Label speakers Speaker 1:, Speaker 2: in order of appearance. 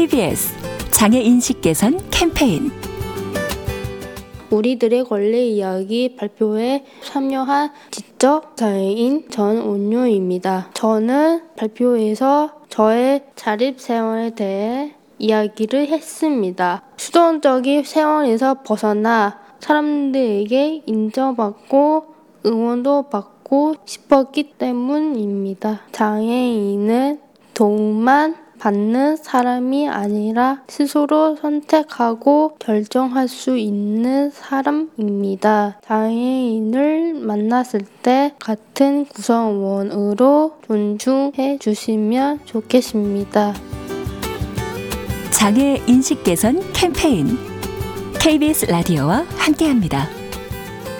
Speaker 1: KBS 장애인식 개선 캠페인.
Speaker 2: 우리들의 권리 이야기 발표에 참여한 지적 장애인 전온유입니다. 저는 발표에서 저의 자립생활에 대해 이야기를 했습니다. 수동적인 생활에서 벗어나 사람들에게 인정받고 응원도 받고 싶었기 때문입니다. 장애인은 도움만 받는 사람이 아니라 스스로 선택하고 결정할 수 있는 사람입니다. 장애인을 만났을 때 같은 구성원으로 존중해 주시면 좋겠습니다.
Speaker 1: 장애인식 개선 캠페인 KBS 라디오와 함께합니다.